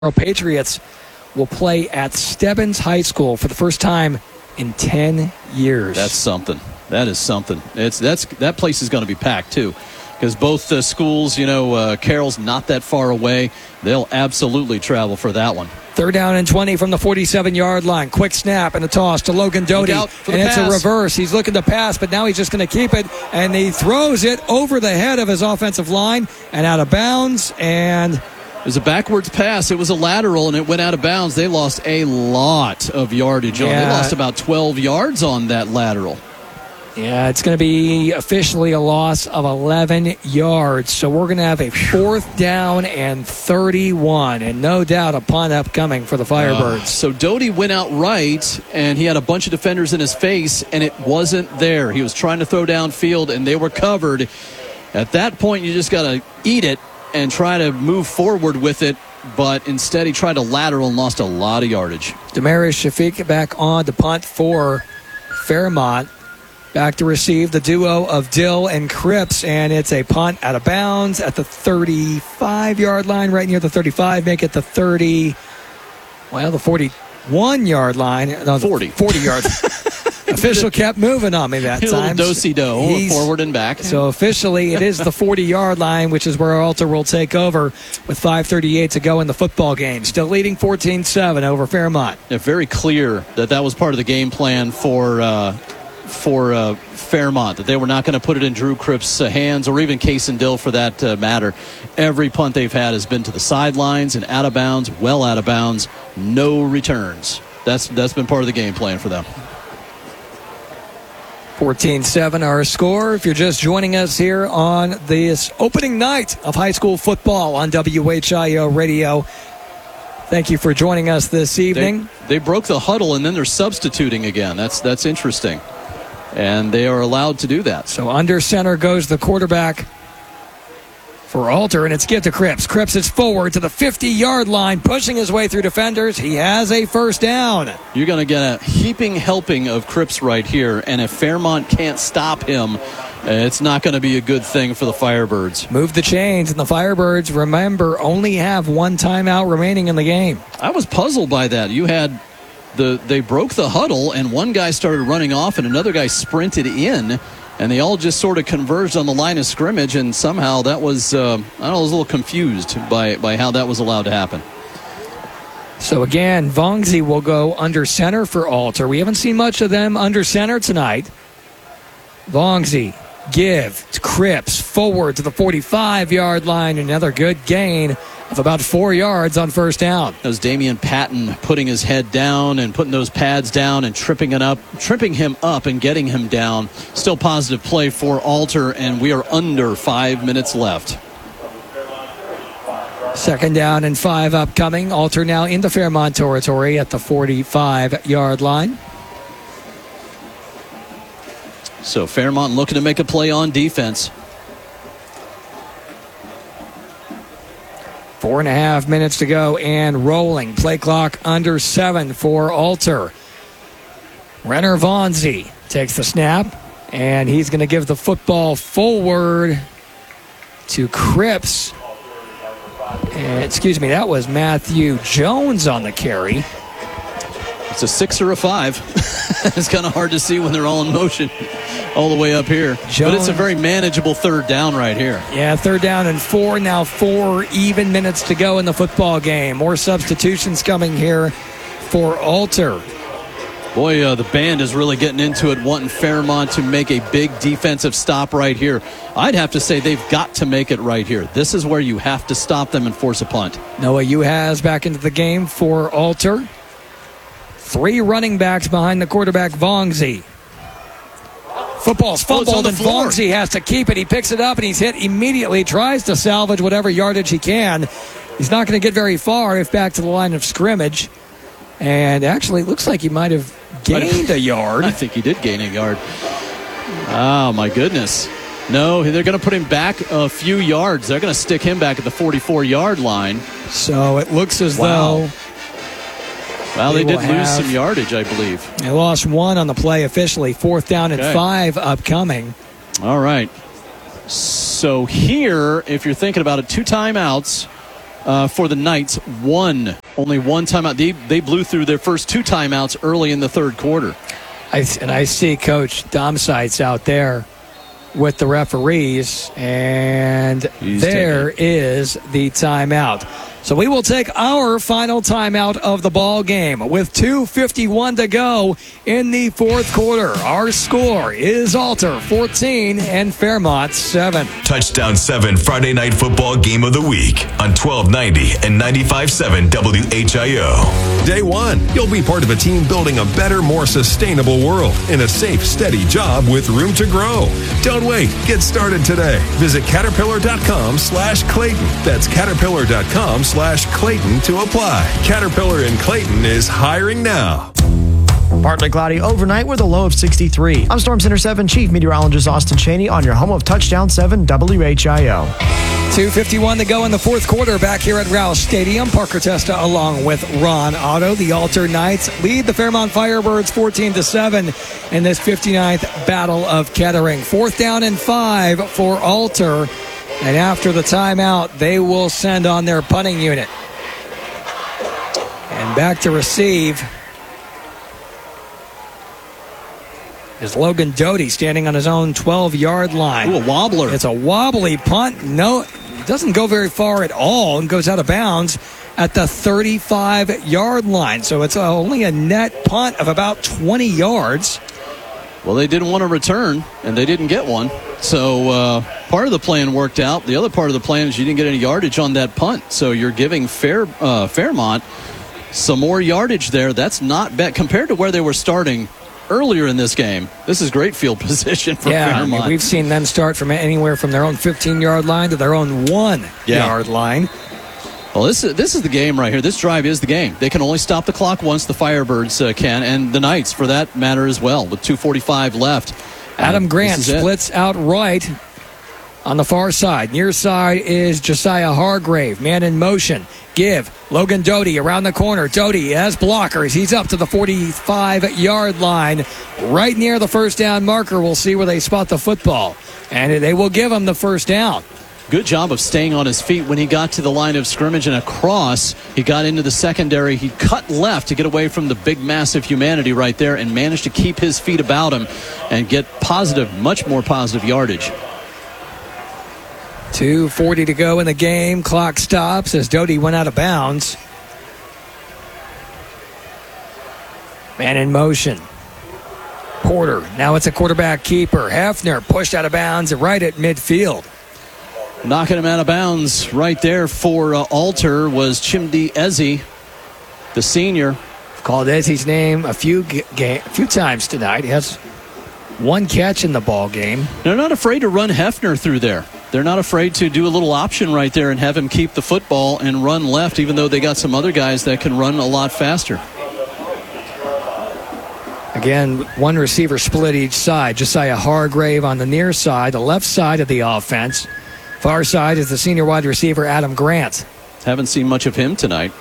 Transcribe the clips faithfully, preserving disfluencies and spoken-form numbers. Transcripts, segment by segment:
Patriots will play at Stebbins High School for the first time in ten years. That's something. That is something. It's that's that place is going to be packed too, because both the schools, you know, uh, Carroll's not that far away. They'll absolutely travel for that one. Third down and twenty from the forty-seven-yard line. Quick snap and a toss to Logan Doty. And it's a reverse. He's looking to pass, but now he's just going to keep it. And he throws it over the head of his offensive line and out of bounds. And it was a backwards pass. It was a lateral, and it went out of bounds. They lost a lot of yardage on it. Yeah. They lost about twelve yards on that lateral. Yeah, it's going to be officially a loss of eleven yards. So we're going to have a fourth down and thirty-one, and no doubt a punt upcoming for the Firebirds. Uh, so Doty went out right, and he had a bunch of defenders in his face, and it wasn't there. He was trying to throw downfield, and they were covered. At that point, you just got to eat it and try to move forward with it, but instead he tried to lateral and lost a lot of yardage. Damaris Shafiq back on to punt for Fairmont. Back to receive the duo of Dill and Cripps, and it's a punt out of bounds at the thirty-five-yard line, right near the thirty-five. Make it the thirty, well, the forty-one-yard line. No, forty. forty yards. Official kept moving on me that time. Do-si-do, forward and back. So officially it is the forty-yard line, which is where Alter will take over with five thirty-eight to go in the football game. Still leading fourteen seven over Fairmont. Yeah, very clear that that was part of the game plan for uh, for uh, Fairmont, that they were not going to put it in Drew Cripps' uh, hands, or even Case and Dill for that uh, matter. Every punt they've had has been to the sidelines and out of bounds, well out of bounds, no returns. That's that's been part of the game plan for them. fourteen seven our score. If you're just joining us here on this opening night of high school football on W H I O Radio, thank you for joining us this evening. They, they broke the huddle, and then they're substituting again. That's that's interesting. And they are allowed to do that. So under center goes the quarterback for Alter, and it's give to Cripps. Cripps is forward to the fifty-yard line, pushing his way through defenders. He has a first down. You're going to get a heaping helping of Cripps right here, and if Fairmont can't stop him, it's not going to be a good thing for the Firebirds. Move the chains, and the Firebirds, remember, only have one timeout remaining in the game. I was puzzled by that. You had the they broke the huddle, and one guy started running off, and another guy sprinted in, and they all just sort of converged on the line of scrimmage, and somehow that was, uh, I don't know, I was a little confused by, by how that was allowed to happen. So again, Vongzi will go under center for Alter. We haven't seen much of them under center tonight. Vongzi, give to Cripps, forward to the forty-five-yard line. Another good gain of about four yards on first down. That was Damian Patton putting his head down and putting those pads down and tripping it up, tripping him up and getting him down. Still positive play for Alter, and we are under five minutes left. Second down and five upcoming. Alter now into Fairmont territory at the forty-five-yard line. So Fairmont looking to make a play on defense. Four and a half minutes to go and rolling. Play clock under seven for Alter. Renner Vongzi takes the snap, and he's going to give the football forward to Cripps. And, excuse me, that was Matthew Jones on the carry. It's a six or a five. It's kind of hard to see when they're all in motion all the way up here. Jones. But it's a very manageable third down right here. Yeah, third down and four. Now four even minutes to go in the football game. More substitutions coming here for Alter. Boy, uh, the band is really getting into it, wanting Fairmont to make a big defensive stop right here. I'd have to say they've got to make it right here. This is where you have to stop them and force a punt. Noah Uhas back into the game for Alter. Three running backs behind the quarterback, Vongzi. Football's fumbled, oh, and Vongzi has to keep it. He picks it up, and he's hit immediately. Tries to salvage whatever yardage he can. He's not going to get very far if back to the line of scrimmage. And actually, it looks like he might have gained a yard. I think he did gain a yard. Oh, my goodness. No, they're going to put him back a few yards. They're going to stick him back at the forty-four-yard line. So it looks as wow. though... Well, they, they did lose some yardage, I believe. They lost one on the play officially. Fourth down and okay. five upcoming. All right. So here, if you're thinking about it, two timeouts. uh, for the Knights. One, only one timeout. They, they blew through their first two timeouts early in the third quarter. I, and I see Coach Domsites out there with the referees, and He's there taking. is the timeout. So we will take our final timeout of the ball game with two fifty-one to go in the fourth quarter. Our score is Alter fourteen and Fairmont seven. Touchdown seven Friday Night Football Game of the Week on twelve ninety and ninety-five point seven W H I O. Day one, you'll be part of a team building a better, more sustainable world in a safe, steady job with room to grow. Don't wait. Get started today. Visit Caterpillar.com slash Clayton. That's Caterpillar.com slash Clayton to apply. Caterpillar in Clayton is hiring now. Partly cloudy overnight with a low of sixty-three. I'm Storm Center seven Chief Meteorologist Austin Cheney on your home of Touchdown seven W H I O. two fifty-one to go in the fourth quarter back here at Roush Stadium. Parker Testa along with Ron Otto. The Alter Knights lead the Fairmont Firebirds fourteen to seven in this fifty-ninth Battle of Kettering. Fourth down and five for Alter. And after the timeout, they will send on their punting unit. And back to receive is Logan Doty standing on his own twelve-yard line. Ooh, a wobbler. It's a wobbly punt. No, it doesn't go very far at all and goes out of bounds at the thirty-five-yard line. So it's only a net punt of about twenty yards. Well, they didn't want to return, and they didn't get one. So uh, part of the plan worked out. The other part of the plan is you didn't get any yardage on that punt. So you're giving Fair, uh, Fairmont some more yardage there. That's not bad compared to where they were starting earlier in this game. This is great field position for yeah, Fairmont. I mean, we've seen them start from anywhere from their own fifteen-yard line to their own one-yard Yeah. line. Well, this is, this is the game right here. This drive is the game. They can only stop the clock once, the Firebirds uh, can, and the Knights, for that matter, as well, with two forty-five left. Adam And Grant this is it. splits out right on the far side. Near side is Josiah Hargrave. Man in motion. Give. Logan Doty around the corner. Doty has blockers. He's up to the forty-five-yard line. Right near the first down marker. We'll see where they spot the football. And they will give him the first down. Good job of staying on his feet when he got to the line of scrimmage and across. He got into the secondary. He cut left to get away from the big, massive humanity right there and managed to keep his feet about him and get positive, much more positive yardage. two forty to go in the game. Clock stops as Doty went out of bounds. Man in motion. Porter. Now it's a quarterback keeper. Hefner pushed out of bounds right at midfield. Knocking him out of bounds right there for uh, Alter was Chimdi Ezi, the senior. Called Ezzy's name a few ga- ga- a few times tonight. He has one catch in the ball game. They're not afraid to run Hefner through there. They're not afraid to do a little option right there and have him keep the football and run left, even though they got some other guys that can run a lot faster. Again, one receiver split each side. Josiah Hargrave on the near side, the left side of the offense. Far side is the senior wide receiver, Adam Grant. Haven't seen much of him tonight.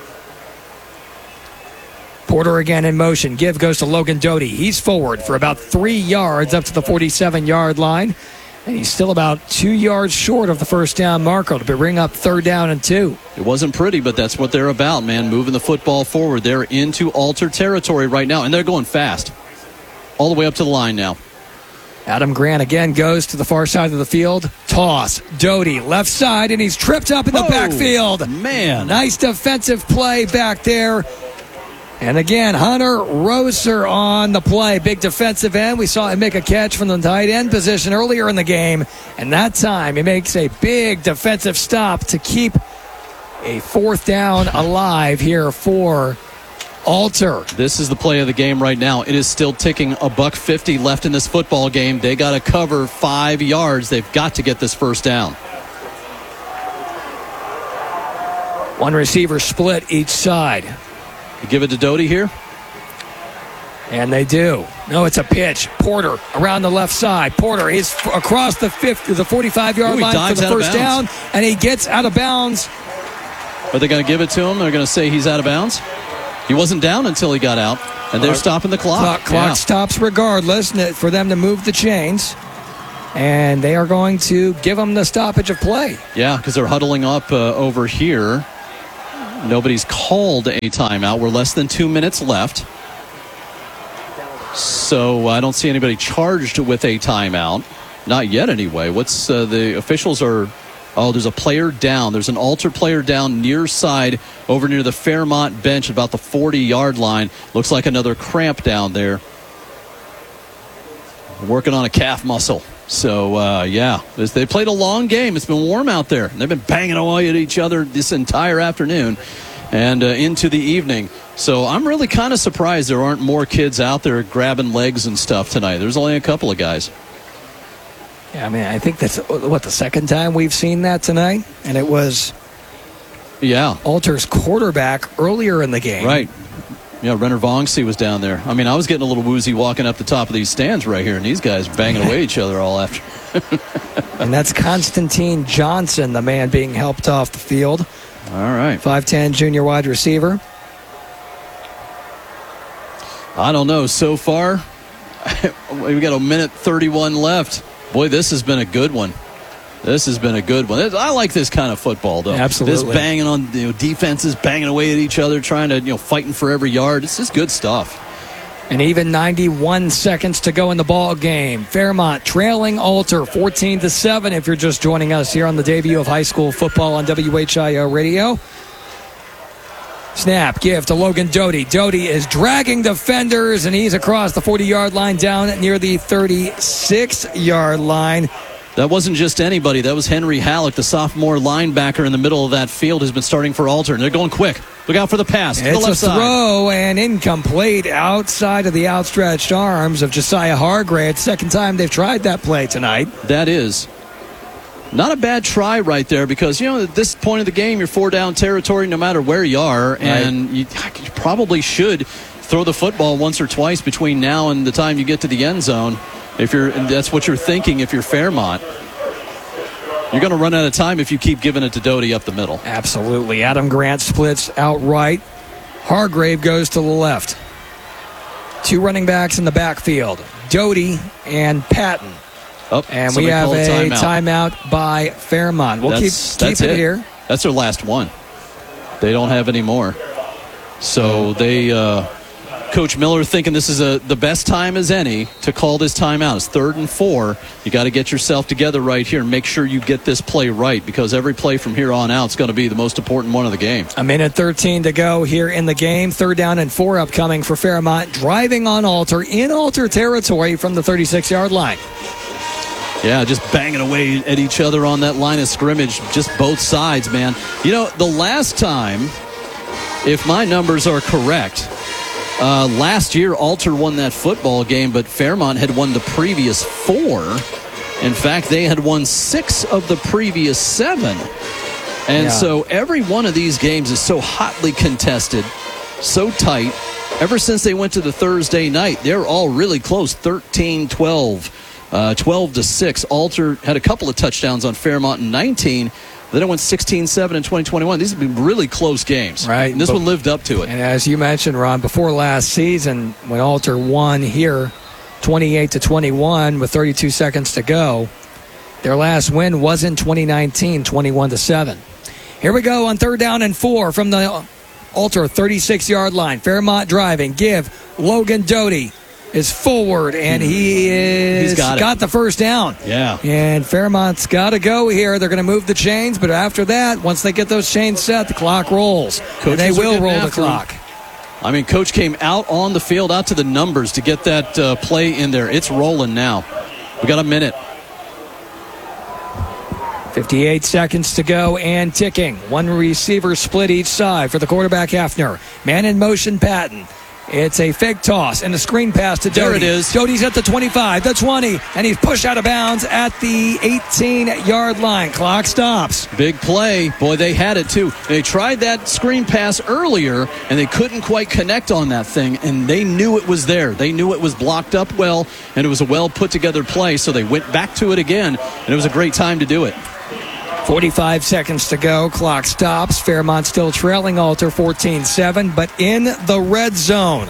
Porter again in motion. Give goes to Logan Doty. He's forward for about three yards up to the forty-seven-yard line. And he's still about two yards short of the first down marker to bring up third down and two. It wasn't pretty, but that's what they're about, man, moving the football forward. They're into Alter territory right now, and they're going fast. All the way up to the line now. Adam Grant again goes to the far side of the field. Toss. Doty left side, and he's tripped up in the Oh, backfield. man. Nice defensive play back there. And again, Hunter Roser on the play. Big defensive end. We saw him make a catch from the tight end position earlier in the game. And that time he makes a big defensive stop to keep a fourth down alive here for Alter. This is the play of the game right now. It is still ticking. A buck fifty left in this football game. They got to cover five yards. They've got to get this first down. One receiver split each side. You give it to Doty here. And they do. No, it's a pitch. Porter around the left side. Porter is f- across the fifty, the forty-five-yard Ooh, he line for dives the out of first down, bounds. and he gets out of bounds. Are they going to give it to him? They're going to say he's out of bounds? He wasn't down until he got out, and they're stopping the clock. Clock, clock Yeah. stops regardless n- for them to move the chains, and they are going to give them the stoppage of play. Yeah, because they're huddling up uh, over here. Nobody's called a timeout. We're less than two minutes left. So I don't see anybody charged with a timeout. Not yet, anyway. What's uh, the officials are... Oh, there's a player down. There's an Alter player down near side over near the Fairmont bench about the forty-yard line. Looks like another cramp down there. Working on a calf muscle. So, uh, yeah, they played a long game. It's been warm out there. They've been banging away at each other this entire afternoon and uh, into the evening. So I'm really kind of surprised there aren't more kids out there grabbing legs and stuff tonight. There's only a couple of guys. Yeah, I mean, I think that's, what, the second time we've seen that tonight? And it was yeah, Alter's quarterback earlier in the game. Right. Yeah, Renner Vongsey was down there. I mean, I was getting a little woozy walking up the top of these stands right here, and these guys banging away at each other all after. And that's Constantine Johnson, the man being helped off the field. All right. five ten junior wide receiver. I don't know. So far, we've got a minute thirty-one left. Boy, this has been a good one. This has been a good one. I like this kind of football, though. Absolutely. This banging on, you know, defenses, banging away at each other, trying to, you know, fighting for every yard. This is good stuff. And even ninety-one seconds to go in the ball game. Fairmont trailing Alter fourteen to seven. If you're just joining us here on the debut of high school football on W H I O Radio. Snap, give to Logan Doty. Doty is dragging defenders, and he's across the forty-yard line down near the thirty-six-yard line. That wasn't just anybody. That was Henry Halleck, the sophomore linebacker in the middle of that field, who's been starting for Alter. And they're going quick. Look out for the pass. To it's the left a throw side. And incomplete outside of the outstretched arms of Josiah Hargrave. Second time they've tried that play tonight. That is. Not a bad try right there because, you know, at this point of the game, you're four down territory no matter where you are. Right. And you, you probably should throw the football once or twice between now and the time you get to the end zone. If you're, and that's what you're thinking if you're Fairmont. You're going to run out of time if you keep giving it to Doty up the middle. Absolutely. Adam Grant splits outright. Hargrave goes to the left. Two running backs in the backfield, Doty and Patton. Oh, and we have a timeout. timeout by Fairmont. We'll that's, keep, that's keep it, it here. That's their last one. They don't have any more. So they, uh, Coach Miller thinking this is a, the best time as any to call this timeout. It's third and four. You got to get yourself together right here and make sure you get this play right because every play from here on out is going to be the most important one of the game. A minute thirteen to go here in the game. Third down and four upcoming for Fairmont. Driving on Alter in Alter territory from the thirty-six-yard line. Yeah, just banging away at each other on that line of scrimmage, just both sides, man. You know, the last time, if my numbers are correct, uh, last year Alter won that football game, but Fairmont had won the previous four. In fact, they had won six of the previous seven. And yeah. so every one of these games is so hotly contested, so tight. Ever since they went to the Thursday night, they're all really close, thirteen twelve. Uh, twelve to six. Alter had a couple of touchdowns on Fairmont in nineteen. Then it went sixteen seven in twenty twenty-one. These have been really close games. Right. And this but, one lived up to it. And as you mentioned, Ron, before last season, when Alter won here twenty-eight to twenty-one with thirty-two seconds to go, their last win was in twenty nineteen, twenty-one to seven. Here we go on third down and four from the Alter thirty-six-yard line. Fairmont driving. Give Logan Doty is forward, and he is He's got, got the first down. Yeah. And Fairmont's got to go here. They're going to move the chains, but after that, once they get those chains set, the clock rolls. Coaches and they will roll the clock. Him. I mean, Coach came out on the field, out to the numbers to get that uh, play in there. It's rolling now. We got a minute. fifty-eight seconds to go and ticking. One receiver split each side for the quarterback, Hafner. Man in motion, Patton. It's a fake toss and a screen pass to Doty. There it is. Doty's at the twenty-five, the twenty, and he's pushed out of bounds at the eighteen-yard line. Clock stops. Big play. Boy, they had it, too. They tried that screen pass earlier, and they couldn't quite connect on that thing, and they knew it was there. They knew it was blocked up well, and it was a well-put-together play, so they went back to it again, and it was a great time to do it. forty-five seconds to go. Clock stops. Fairmont still trailing Alter fourteen seven, but in the red zone.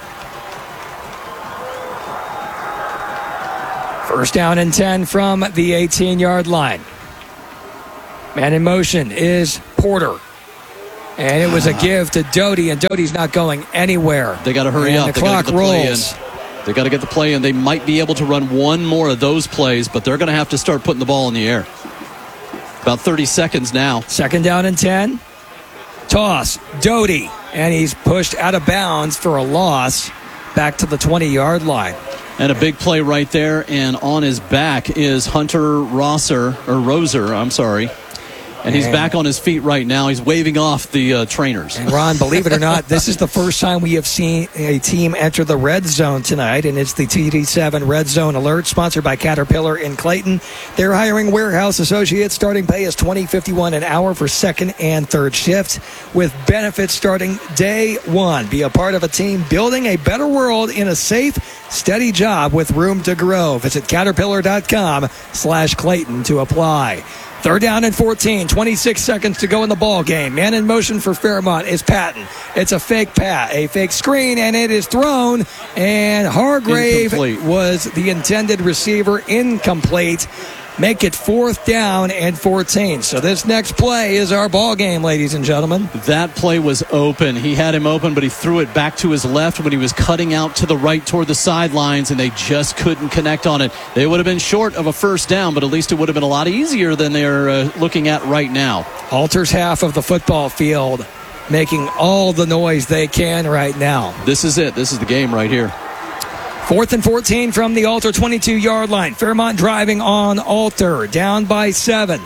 First down and ten from the eighteen-yard line. Man in motion is Porter. And it was a give to Doty, and Doty's not going anywhere. They got to hurry and up. The they clock gotta get the play rolls. in. They got to get the play in. They might be able to run one more of those plays, but they're going to have to start putting the ball in the air. About thirty seconds now. Second down and ten. Toss. Doty. And he's pushed out of bounds for a loss back to the twenty-yard line. And a big play right there, and on his back is Hunter Rosser, or Roser, I'm sorry. And he's and, back on his feet right now. He's waving off the uh, trainers. And Ron, believe it or not, this is the first time we have seen a team enter the red zone tonight, and it's the T D seven Red Zone Alert, sponsored by Caterpillar in Clayton. They're hiring warehouse associates. Starting pay is twenty fifty-one an hour for second and third shifts, with benefits starting day one. Be a part of a team building a better world in a safe, steady job with room to grow. Visit caterpillar.com slash Clayton to apply. Third down and fourteen, twenty-six seconds to go in the ball game. Man in motion for Fairmont is Patton. It's a fake pat, a fake screen, and it is thrown. And Hargrave Incomplete. was the intended receiver, incomplete. Make it fourth down and fourteen. So this next play is our ball game, ladies and gentlemen. That play was open. He had him open, but he threw it back to his left when he was cutting out to the right toward the sidelines, and they just couldn't connect on it. They would have been short of a first down, but at least it would have been a lot easier than they're uh, looking at right now. Alter's half of the football field making all the noise they can right now. This is it. This is the game right here. Fourth and fourteen from the Alter twenty-two-yard line. Fairmont driving on Alter, down by seven.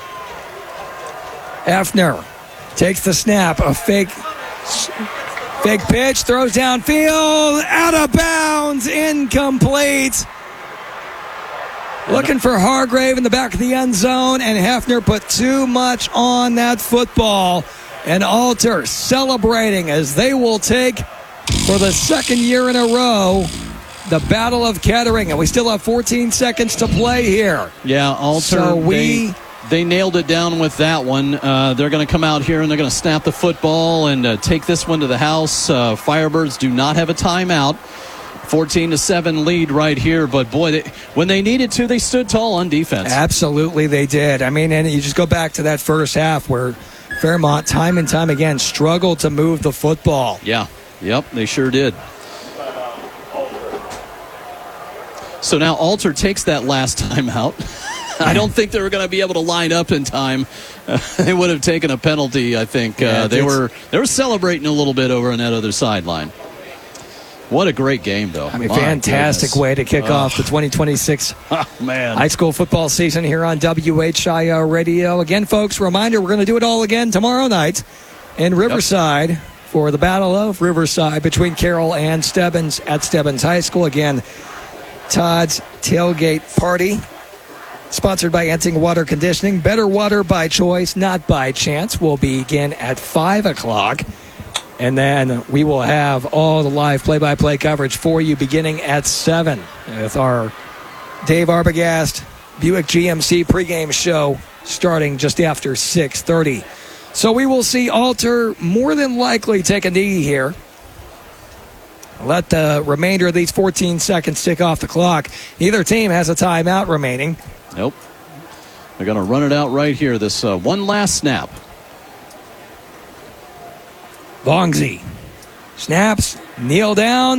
Effner takes the snap, a fake, fake pitch, throws downfield, out of bounds, incomplete. Looking for Hargrave in the back of the end zone, and Hefner put too much on that football. And Alter celebrating as they will take, for the second year in a row, the Battle of Kettering, and we still have fourteen seconds to play here. Yeah, Alter, so we, they, they nailed it down with that one. Uh, they're going to come out here and they're going to snap the football and uh, take this one to the house. Uh, Firebirds do not have a timeout. fourteen to seven lead right here, but boy, they, when they needed to, they stood tall on defense. Absolutely, they did. I mean, and you just go back to that first half where Fairmont, time and time again, struggled to move the football. Yeah, yep, they sure did. So now Alter takes that last time out. I don't think they were going to be able to line up in time. Uh, they would have taken a penalty, I think. Yeah, uh, they were they were celebrating a little bit over on that other sideline. What a great game, though. I mean, My fantastic goodness. way to kick oh. off the twenty twenty-six oh, man. high school football season here on W H I O Radio. Again, folks, reminder, we're going to do it all again tomorrow night in Riverside yep. for the Battle of Riverside between Carroll and Stebbins at Stebbins High School. Again, Todd's Tailgate Party, sponsored by Enting Water Conditioning. Better water by choice, not by chance. Will begin at five o'clock. And then we will have all the live play-by-play coverage for you beginning at seven with our Dave Arbogast Buick G M C pregame show starting just after six thirty. So we will see Alter more than likely take a knee here. Let the remainder of these fourteen seconds tick off the clock. Neither team has a timeout remaining. Nope. They're going to run it out right here. This uh, one last snap. Vongsy snaps, kneel down.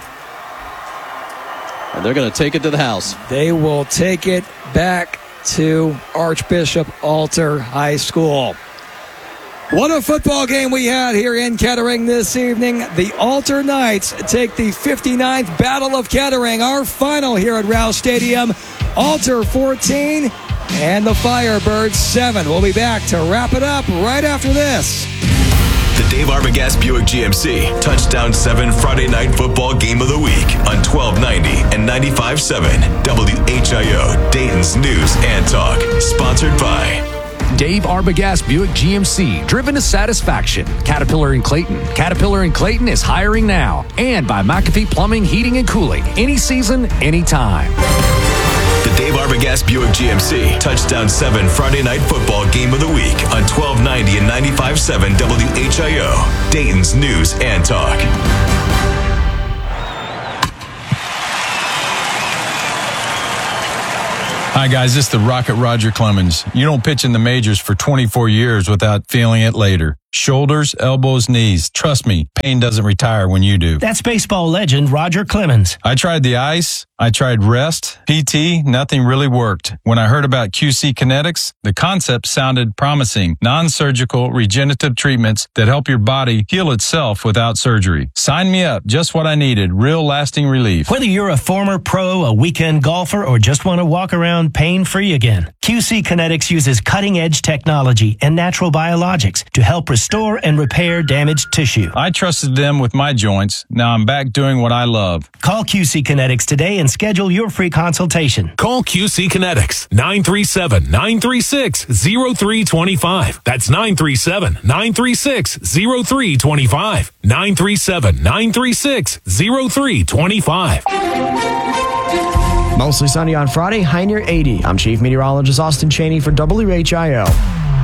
And they're going to take it to the house. They will take it back to Archbishop Alter High School. What a football game we had here in Kettering this evening. The Alter Knights take the fifty-ninth Battle of Kettering, our final here at Rouse Stadium. Alter fourteen and the Firebirds seven. We'll be back to wrap it up right after this. The Dave Arbogast Buick G M C Touchdown seven Friday Night Football Game of the Week on twelve ninety and ninety-five point seven W H I O, Dayton's News and Talk. Sponsored by Dave Arbogast Buick G M C, driven to satisfaction. Caterpillar in Clayton. Caterpillar in Clayton is hiring now. And by McAfee Plumbing, Heating, and Cooling. Any season, anytime. The Dave Arbogast Buick G M C Touchdown seven Friday Night Football Game of the Week on twelve ninety and ninety-five point seven W H I O, Dayton's News and Talk. Hi, guys. This is the Rocket Roger Clemens. You don't pitch in the majors for twenty-four years without feeling it later. Shoulders, elbows, knees. Trust me, pain doesn't retire when you do. That's baseball legend Roger Clemens. I tried the ice. I tried rest, P T, nothing really worked. When I heard about Q C Kinetics, the concept sounded promising. Non-surgical regenerative treatments that help your body heal itself without surgery. Sign me up. Just what I needed. Real lasting relief. Whether you're a former pro, a weekend golfer, or just want to walk around pain-free again, Q C Kinetics uses cutting-edge technology and natural biologics to help restore and repair damaged tissue. I trusted them with my joints. Now I'm back doing what I love. Call Q C Kinetics today and schedule your free consultation. Call Q C Kinetics, nine three seven, nine three six, zero three two five. That's nine three seven, nine three six, zero three two five. nine three seven, nine three six, zero three two five. Mostly sunny on Friday, high near eighty. I'm Chief Meteorologist Austin Cheney for W H I O.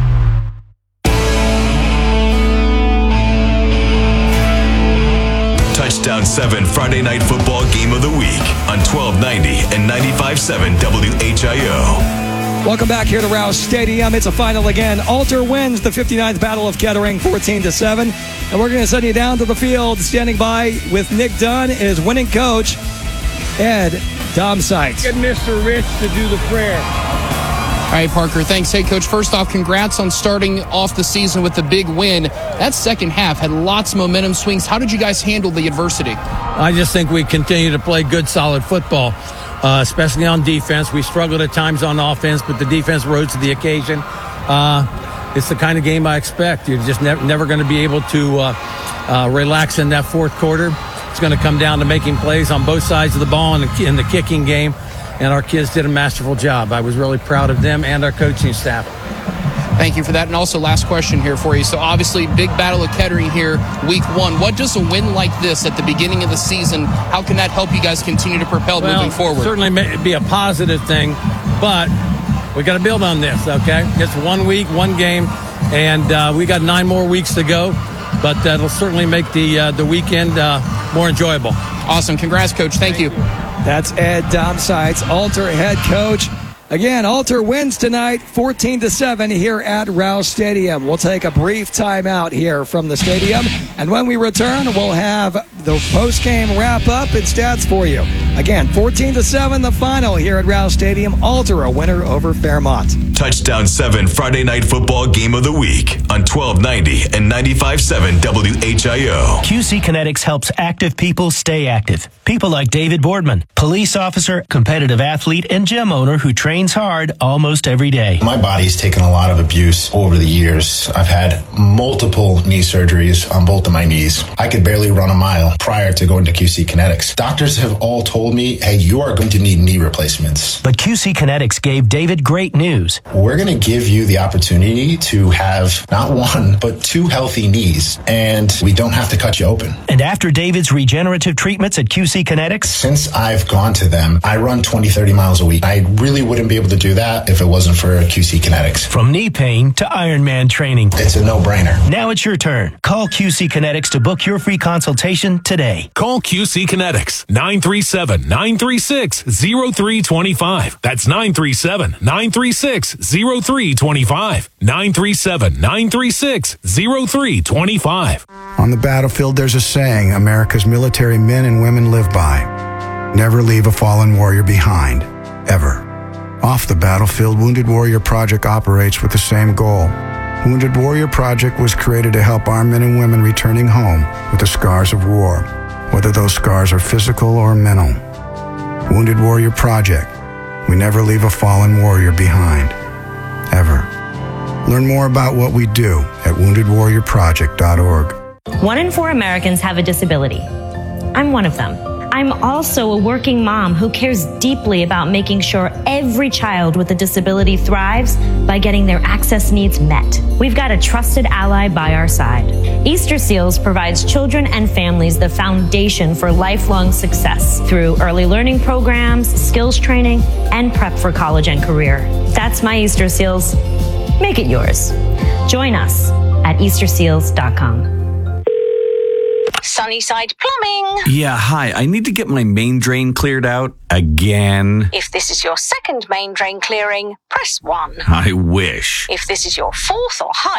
Touchdown seven Friday Night Football Game of the Week on twelve ninety and ninety-five point seven W H I O. Welcome back here to Rouse Stadium. It's a final again. Alter wins the fifty-ninth Battle of Kettering fourteen to seven. And we're going to send you down to the field. Standing by with Nick Dunn is winning coach Ed Domsites. Get Mister Rich to do the prayer. All right, Parker, thanks. Hey, Coach, first off, congrats on starting off the season with the big win. That second half had lots of momentum swings. How did you guys handle the adversity? I just think we continue to play good, solid football, uh, especially on defense. We struggled at times on offense, but the defense rose to the occasion. Uh, it's the kind of game I expect. You're just ne- never going to be able to uh, uh, relax in that fourth quarter. It's going to come down to making plays on both sides of the ball in the, in the kicking game. And our kids did a masterful job. I was really proud of them and our coaching staff. Thank you for that. And also, last question here for you. So, obviously, big Battle of Kettering here, week one. What does a win like this at the beginning of the season, how can that help you guys continue to propel well, moving forward? Certainly may be a positive thing, but we got to build on this, okay? It's one week, one game, and uh, we got nine more weeks to go. But that'll certainly make the, uh, the weekend uh, more enjoyable. Awesome. Congrats, Coach. Thank, Thank you. you. That's Ed Domsites, Alter head coach. Again, Alter wins tonight fourteen to seven here at Rouse Stadium. We'll take a brief timeout here from the stadium, and when we return, we'll have the post-game wrap-up and stats for you. Again, fourteen to seven, the final here at Rouse Stadium. Alter a winner over Fairmont. Touchdown seven Friday Night Football Game of the Week on twelve ninety and ninety-five point seven W H I O. Q C Kinetics helps active people stay active. People like David Boardman, police officer, competitive athlete, and gym owner who trains hard almost every day. My body's taken a lot of abuse over the years. I've had multiple knee surgeries on both of my knees. I could barely run a mile prior to going to Q C Kinetics. Doctors have all told me, hey, you are going to need knee replacements. But Q C Kinetics gave David great news. We're going to give you the opportunity to have not one, but two healthy knees, and we don't have to cut you open. And after David's regenerative treatments at Q C Kinetics? Since I've gone to them, I run twenty, thirty miles a week. I really wouldn't be able to do that if it wasn't for Q C Kinetics. From knee pain to Ironman training. It's a no-brainer. Now it's your turn. Call Q C Kinetics to book your free consultation today. Call Q C Kinetics, nine three seven, nine three six, zero three two five. That's nine three seven, nine three six, zero three two five. nine three seven, nine three six, zero three two five. On the battlefield, there's a saying America's military men and women live by. Never leave a fallen warrior behind, ever. Off the battlefield, Wounded Warrior Project operates with the same goal. Wounded Warrior Project was created to help our men and women returning home with the scars of war, whether those scars are physical or mental. Wounded Warrior Project. We never leave a fallen warrior behind, ever. Learn more about what we do at wounded warrior project dot org. One in four Americans have a disability. I'm one of them. I'm also a working mom who cares deeply about making sure every child with a disability thrives by getting their access needs met. We've got a trusted ally by our side. Easter Seals provides children and families the foundation for lifelong success through early learning programs, skills training, and prep for college and career. That's my Easter Seals. Make it yours. Join us at easter seals dot com. Sunnyside Plumbing. Yeah, hi. I need to get my main drain cleared out again. If this is your second main drain clearing, press one. I wish. If this is your fourth or higher,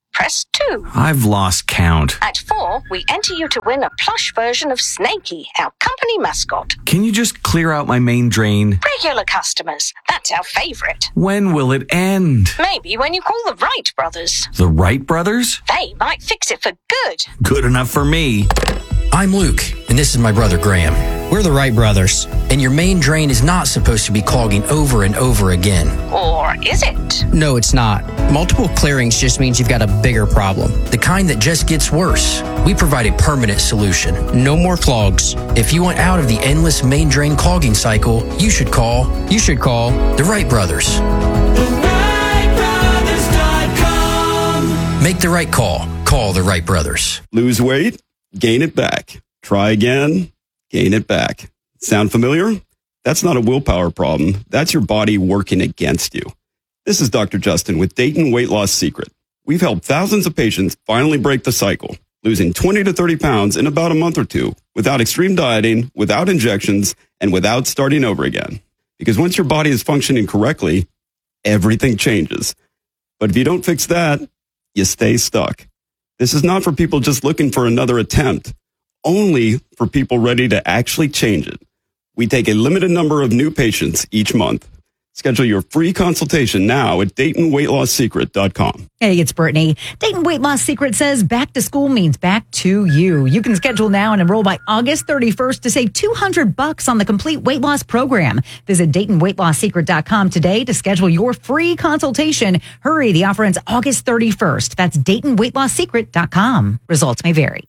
press two. I've lost count. At four, we enter you to win a plush version of Snakey, our company mascot. Can you just clear out my main drain? Regular customers, that's our favorite. When will it end? Maybe when you call the Wright brothers. The Wright brothers? They might fix it for good. Good enough for me. I'm Luke, and this is my brother Graham. We're the Wright brothers, and your main drain is not supposed to be clogging over and over again. Or is it? No, it's not. Multiple clearings just means you've got a bigger problem, the kind that just gets worse. We provide a permanent solution. No more clogs. If you want out of the endless main drain clogging cycle, you should call, you should call the Wright brothers. the wright brothers dot com. Make the right call. Call the Wright brothers. Lose weight? Gain it back. Try again. Gain it back. Sound familiar? That's not a willpower problem. That's your body working against you. This is Doctor Justin with Dayton Weight Loss Secret. We've helped thousands of patients finally break the cycle, losing twenty to thirty pounds in about a month or two without extreme dieting, without injections, and without starting over again. Because once your body is functioning correctly, everything changes. But if you don't fix that, you stay stuck. This is not for people just looking for another attempt, only for people ready to actually change it. We take a limited number of new patients each month. Schedule your free consultation now at Dayton Weight Loss Secret dot com. Hey, it's Brittany. Dayton Weight Loss Secret says back to school means back to you. You can schedule now and enroll by August thirty-first to save two hundred bucks on the complete weight loss program. Visit Dayton Weight Loss Secret dot com today to schedule your free consultation. Hurry, the offer ends August thirty-first. That's Dayton Weight Loss Secret dot com. Results may vary.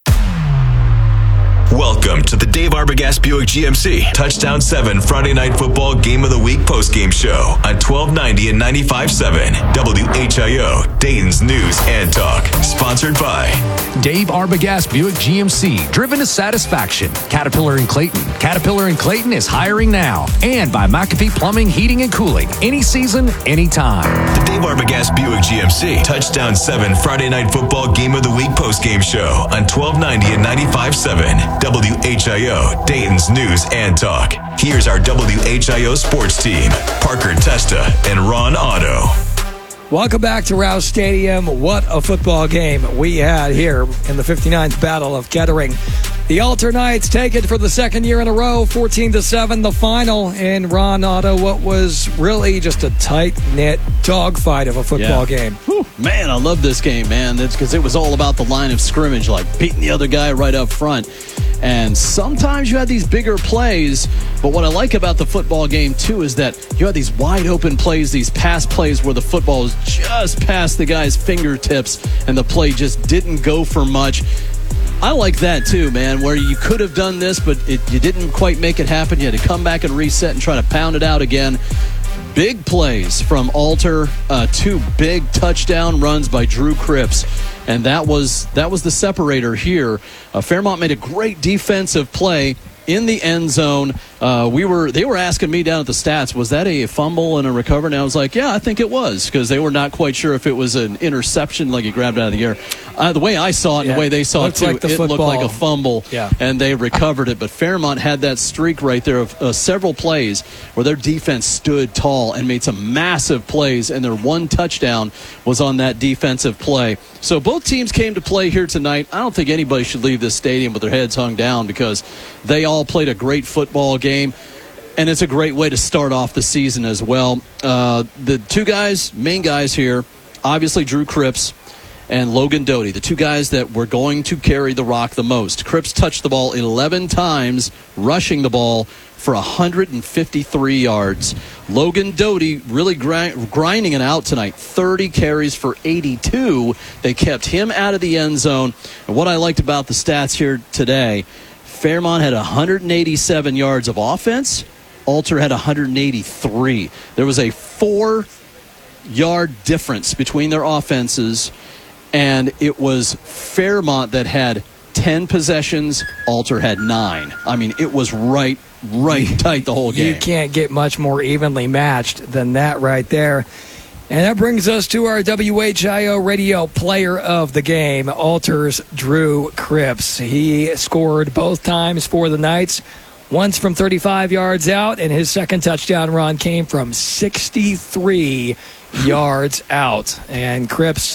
Welcome to the Dave Arbogast Buick G M C Touchdown seven Friday Night Football Game of the Week postgame show on twelve ninety and ninety-five point seven W H I O, Dayton's News and Talk. Sponsored by Dave Arbogast Buick G M C, driven to satisfaction. Caterpillar in Clayton. Caterpillar in Clayton is hiring now. And by McAfee Plumbing, Heating, and Cooling. Any season, anytime. The Dave Arbogast Buick G M C Touchdown seven Friday Night Football Game of the Week postgame show on twelve ninety and ninety-five point seven W H I O, Dayton's News and Talk. Here's our W H I O sports team, Parker Testa and Ron Otto. Welcome back to Rouse Stadium. What a football game we had here in the fifty-ninth Battle of Kettering. The Alter Knights take it for the second year in a row, fourteen to seven, the final. And Ron Otto, what was really just a tight-knit dogfight of a football Yeah. game. Whew, man, I love this game, man. That's because it was all about the line of scrimmage, like beating the other guy right up front. And sometimes you had these bigger plays, but what I like about the football game, too, is that you had these wide-open plays, these pass plays where the football was just past the guy's fingertips and the play just didn't go for much. I like that, too, man, where you could have done this, but it, you didn't quite make it happen. You had to come back and reset and try to pound it out again. Big plays from Alter, uh, two big touchdown runs by Drew Cripps, and that was that was the separator here. Uh, Fairmont made a great defensive play in the end zone. Uh, we were they were asking me down at the stats, was that a fumble and a recovery? And I was like, yeah, I think it was, because they were not quite sure if it was an interception, like he grabbed it out of the air. Uh, the way I saw it, and Yeah, the way they saw it looked too, like the it looked football. like a fumble, Yeah. and they recovered it. But Fairmont had that streak right there of uh, several plays where their defense stood tall and made some massive plays, and their one touchdown was on that defensive play. So both teams came to play here tonight. I don't think anybody should leave this stadium with their heads hung down, because they all played a great football game, and it's a great way to start off the season as well. Uh, the two guys, main guys here, obviously Drew Cripps and Logan Doty, the two guys that were going to carry the rock the most. Cripps touched the ball eleven times, rushing the ball for one hundred fifty-three yards. Logan Doty really grind, grinding it out tonight. thirty carries for eighty-two. They kept him out of the end zone. And what I liked about the stats here today, Fairmont had one hundred eighty-seven yards of offense. Alter had one hundred eighty-three. There was a four-yard difference between their offenses, and it was Fairmont that had ten possessions. Alter had nine. I mean, it was right, right tight the whole game. You can't get much more evenly matched than that right there. And that brings us to our W H I O radio player of the game, Alter's Drew Cripps. He scored both times for the Knights, once from thirty-five yards out, and his second touchdown run came from sixty-three yards out. And Cripps,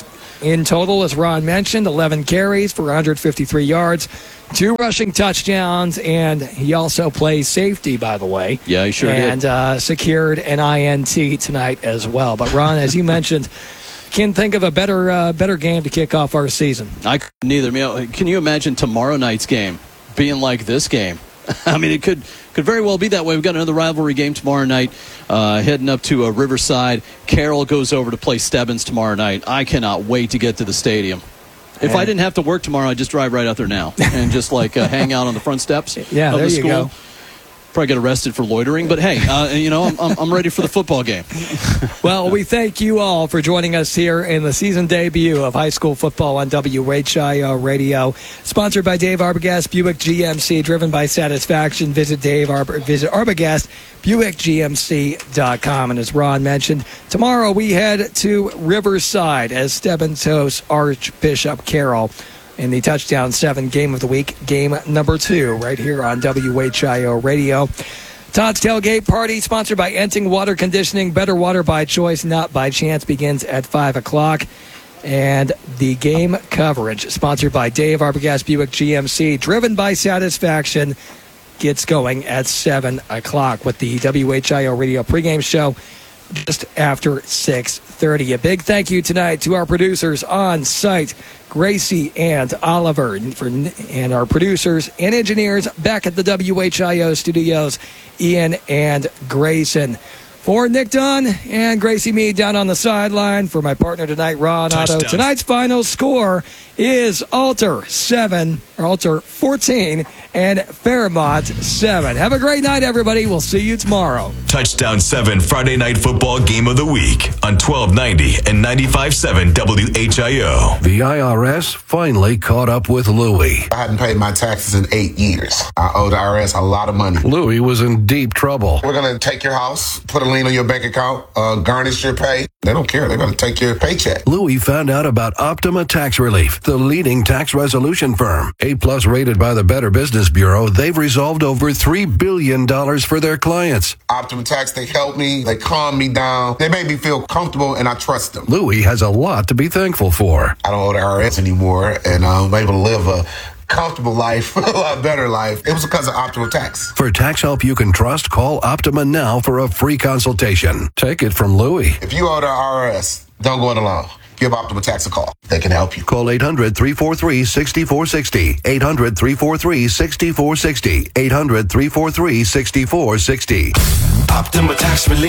in total, as Ron mentioned, eleven carries for one hundred fifty-three yards, two rushing touchdowns, and he also plays safety, by the way. Yeah, he sure and, did. And uh, secured an I N T tonight as well. But, Ron, as you mentioned, can't think of a better uh, better game to kick off our season. I couldn't either. I mean, can you imagine tomorrow night's game being like this game? I mean, it could could very well be that way. We've got another rivalry game tomorrow night, uh, heading up to uh, Riverside. Carroll goes over to play Stebbins tomorrow night. I cannot wait to get to the stadium. If Yeah. I didn't have to work tomorrow, I'd just drive right out there now and just like uh, hang out on the front steps Yeah, of there the you school. go. Probably get arrested for loitering, but hey, uh, you know, I'm, I'm, I'm ready for the football game. Well, we thank you all for joining us here in the season debut of high school football on W H I O Radio. Sponsored by Dave Arbogast Buick G M C, driven by satisfaction. Visit Dave Arb- visit Arbogast Buick G M C dot com. And as Ron mentioned, tomorrow we head to Riverside as Stebbins hosts Archbishop Carroll in the Touchdown seven Game of the Week, game number two, right here on W H I O Radio. Todd's Tailgate Party, sponsored by Enting Water Conditioning. Better water by choice, not by chance, begins at five o'clock. And the game coverage, sponsored by Dave Arbogast Buick G M C, driven by satisfaction, gets going at seven o'clock with the W H I O Radio pregame show just after six thirty. A big thank you tonight to our producers on site, Gracie and Oliver, for, and our producers and engineers back at the W H I O studios, Ian and Grayson. For Nick Dunn and Gracie Mead down on the sideline, for my partner tonight, Ron Otto. Tonight's final score is Alter seven, or Alter fourteen, and Fairmont seven. Have a great night, everybody. We'll see you tomorrow. Touchdown seven Friday Night Football Game of the Week on twelve ninety and ninety-five point seven W H I O. The I R S finally caught up with Louie. I hadn't paid my taxes in eight years. I owe the I R S a lot of money. Louie was in deep trouble. We're going to take your house, put a lien on your bank account, uh, garnish your pay. They don't care. They're going to take your paycheck. Louie found out about Optima Tax Relief, the leading tax resolution firm. A-plus rated by the Better Business Bureau, they've resolved over three billion dollars for their clients. Optima Tax, they help me. They calm me down. They make me feel comfortable, and I trust them. Louie has a lot to be thankful for. I don't owe the I R S anymore, and I'm able to live a comfortable life, a lot better life. It was because of Optima Tax. For tax help you can trust, call Optima now for a free consultation. Take it from Louie. If you owe the I R S, don't go it alone. Give Optima Tax a call. They can help you. Call eight hundred, three four three, six four six zero. eight hundred, three four three, six four six zero. eight hundred, three four three, six four six zero. Optima Tax Relief.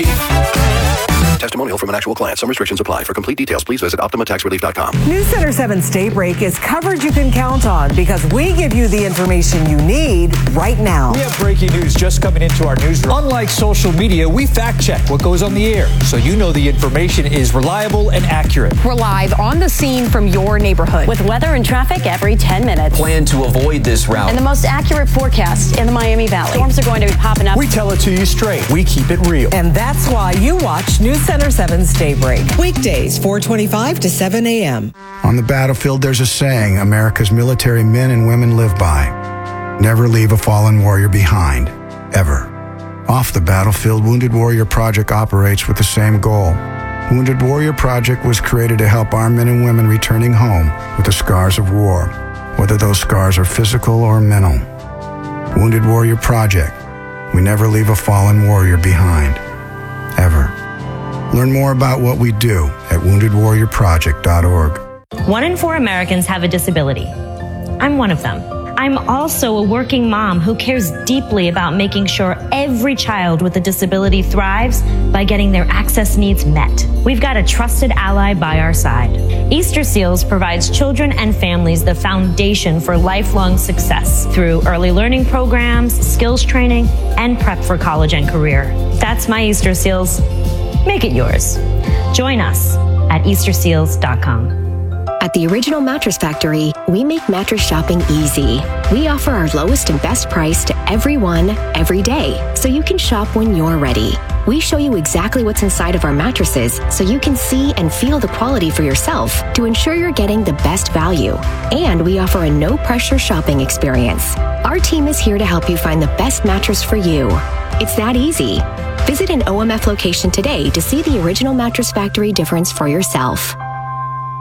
Testimonial from an actual client. Some restrictions apply. For complete details, please visit optima tax relief dot com. News Center seven's Daybreak is coverage you can count on because we give you the information you need right now. We have breaking news just coming into our newsroom. Unlike social media, we fact check what goes on the air so you know the information is reliable and accurate. We're live on the scene from your neighborhood with weather and traffic every ten minutes. Plan to avoid this route. And the most accurate forecast in the Miami Valley. Storms are going to be popping up. We tell it to you straight. We keep it real. And that's why you watch News Center seven's Daybreak. Weekdays, four twenty-five to seven a.m. On the battlefield, there's a saying America's military men and women live by. Never leave a fallen warrior behind. Ever. Off the battlefield, Wounded Warrior Project operates with the same goal. Wounded Warrior Project was created to help our men and women returning home with the scars of war, whether those scars are physical or mental. Wounded Warrior Project. We never leave a fallen warrior behind. Ever. Learn more about what we do at wounded warrior project dot org. One in four Americans have a disability. I'm one of them. I'm also a working mom who cares deeply about making sure every child with a disability thrives by getting their access needs met. We've got a trusted ally by our side. Easter Seals provides children and families the foundation for lifelong success through early learning programs, skills training, and prep for college and career. That's my Easter Seals. Make it yours. Join us at easter seals dot com. At the Original Mattress Factory, we make mattress shopping easy. We offer our lowest and best price to everyone, every day, so you can shop when you're ready. We show you exactly what's inside of our mattresses so you can see and feel the quality for yourself to ensure you're getting the best value. And we offer a no-pressure shopping experience. Our team is here to help you find the best mattress for you. It's that easy. Visit an O M F location today to see the Original Mattress Factory difference for yourself.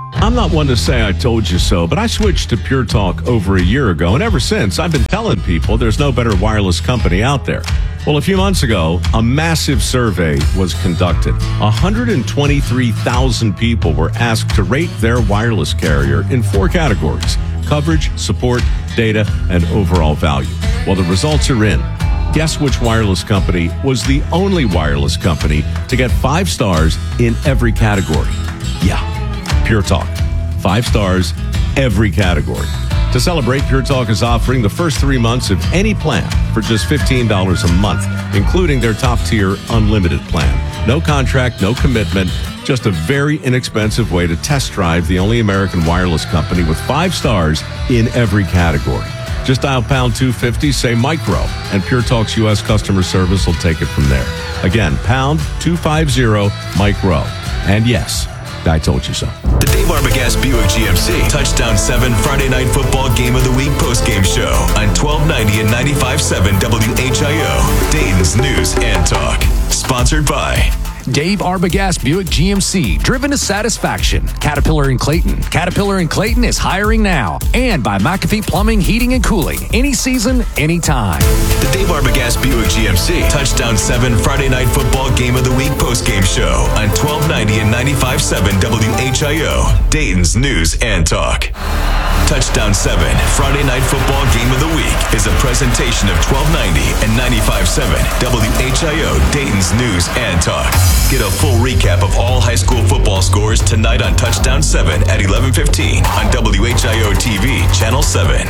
I'm not one to say I told you so, but I switched to Pure Talk over a year ago, and ever since, I've been telling people there's no better wireless company out there. Well, a few months ago, a massive survey was conducted. one hundred twenty-three thousand people were asked to rate their wireless carrier in four categories: coverage, support, data, and overall value. Well, the results are in. Guess which wireless company was the only wireless company to get five stars in every category? Yeah, Pure Talk. Five stars, every category. To celebrate, Pure Talk is offering the first three months of any plan for just fifteen dollars a month, including their top-tier unlimited plan. No contract, no commitment, just a very inexpensive way to test drive the only American wireless company with five stars in every category. Just dial pound two fifty, say micro, and Pure Talk's U S customer service will take it from there. Again, pound two fifty, micro. And yes, I told you so. The Dave Arbogast Buick G M C Touchdown seven Friday Night Football Game of the Week postgame show on twelve ninety and ninety-five point seven W H I O, Dayton's News and Talk. Sponsored by Dave Arbogast Buick G M C, driven to satisfaction. Caterpillar in Clayton. Caterpillar in Clayton is hiring now. And by McAfee Plumbing, Heating, and Cooling. Any season, anytime. The Dave Arbogast Buick G M C Touchdown seven Friday Night Football Game of the Week postgame show on twelve ninety and ninety-five point seven W H I O, Dayton's News and Talk. Touchdown seven Friday Night Football Game of the Week is a presentation of twelve ninety and ninety-five point seven W H I O, Dayton's News and Talk. Get a full recap of all high school football scores tonight on Touchdown seven at eleven fifteen on W H I O T V, Channel seven.